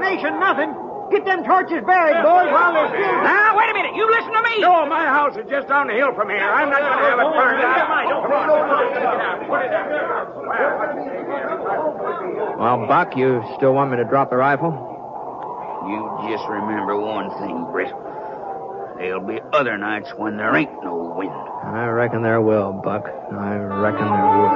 imagination, nothing. Get them torches buried, boys, while they're still... Now, wait a minute. You listen to me. No, my house is just down the hill from here. I'm not going to have it burned out. Well, Buck, you still want me to drop the rifle? You just remember one thing, Britt. There'll be other nights when there ain't no wind. I reckon there will, Buck. I reckon there will.